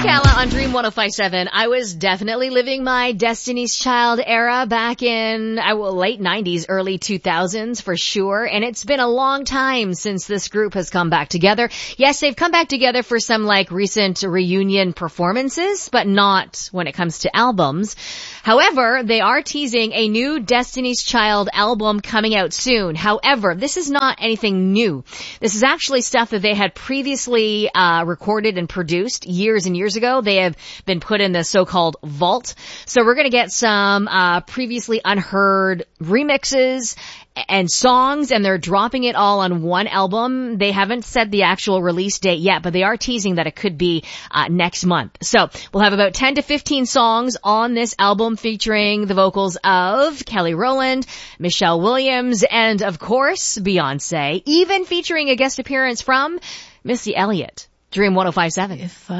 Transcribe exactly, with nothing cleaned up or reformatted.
Kala on Dream one oh five point seven. I was definitely living my Destiny's Child era back in uh, well, late nineties, early two thousands for sure. And it's been a long time since this group has come back together. Yes, they've come back together for some like recent reunion performances, but not when it comes to albums. However, they are teasing a new Destiny's Child album coming out soon. However, this is not anything new. This is actually stuff that they had previously uh recorded and produced years and years ago. They have been put in the so-called vault. So we're going to get some uh previously unheard remixes and songs, and they're dropping it all on one album. They haven't said the actual release date yet, but they are teasing that it could be uh next month. So we'll have about ten to fifteen songs on this album featuring the vocals of Kelly Rowland, Michelle Williams, and of course Beyonce, even featuring a guest appearance from Missy Elliott. Dream one oh five point seven. If I